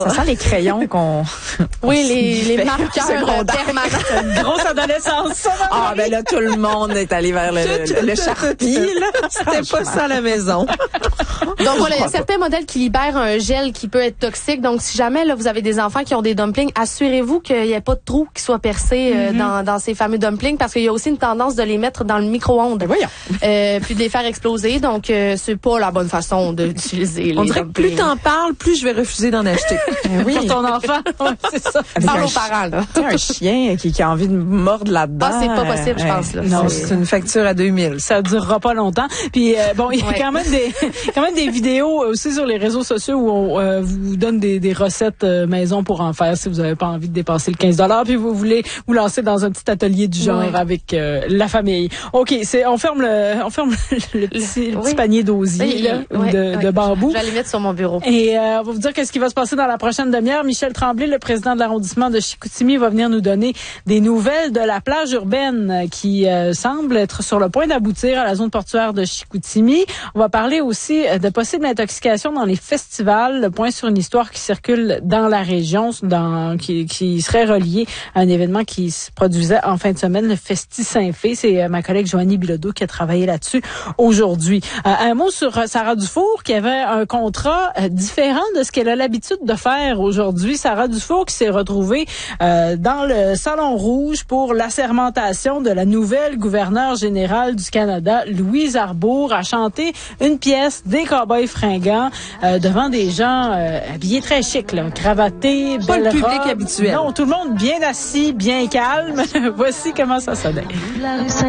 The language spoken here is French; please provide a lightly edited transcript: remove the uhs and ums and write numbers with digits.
Ça sent les crayons qu'on... Oui, les marqueurs permanents. Une grosse adolescence, ça, Ah, ben là, tout le monde est allé vers le Sharpie, là. C'était pas ça à la maison. Donc voilà, il y a certains modèles qui libèrent un gel qui peut être toxique. Donc si jamais là vous avez des enfants qui ont des dumplings, assurez-vous qu'il n'y ait pas de trou qui soit percé dans ces fameux dumplings, parce qu'il y a aussi une tendance de les mettre dans le micro-ondes. Ben voyons. Puis de les faire exploser. Donc c'est pas la bonne façon d'utiliser les On dirait que plus t'en parles, plus je vais refuser d'en acheter. Oui. Pour ton enfant. C'est ça. Parle aux parents, là. Un chien qui a envie de mordre là-dedans. Ah, c'est pas possible, je pense, là. Non, c'est une facture à 2000. Ça durera pas longtemps. Puis bon, il y a quand même des vidéos aussi sur les réseaux sociaux où on vous donne des recettes maison pour en faire si vous avez pas envie de dépenser le 15$, puis vous voulez vous lancer dans un petit atelier du genre avec la famille. OK, on ferme le petit panier d'osier de bambou. Je vais les mettre sur mon bureau. Et on va vous dire qu'est-ce qui va se passer dans la prochaine demi-heure. Michel Tremblay, le président de l'arrondissement de Chicoutimi, va venir nous donner des nouvelles de la plage urbaine qui semble être sur le point d'aboutir à la zone portuaire de Chicoutimi. On va parler aussi de possibles intoxications dans les festivals. Le point sur une histoire qui circule dans la région, qui serait reliée à un événement qui se produisait en fin de semaine, le Festi Saint-Fé. C'est ma collègue Joanie Bilodeau qui a travaillé là-dessus aujourd'hui. Un mot sur Sarah Dufour, qui avait un contrat différent de ce qu'elle a l'habitude de faire aujourd'hui. Sarah Dufour qui s'est retrouvée dans le Salon Rouge pour l'assermentation de la nouvelle gouverneure générale du Canada, Louise Arbour, a chanté une pièce des Cowboys fringants devant des gens habillés très chic, là, cravatés, Pas belle le public robe. habituel. Non, tout le monde bien assis, bien calme. Voici comment ça sonnait.